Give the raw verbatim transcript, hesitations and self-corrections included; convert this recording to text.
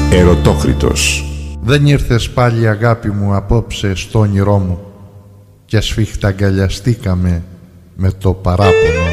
Ερωτόκριτος. Δεν ήρθες πάλι αγάπη μου απόψε στο όνειρό μου, κι ασφίχτα αγκαλιαστήκαμε με το παράπονο.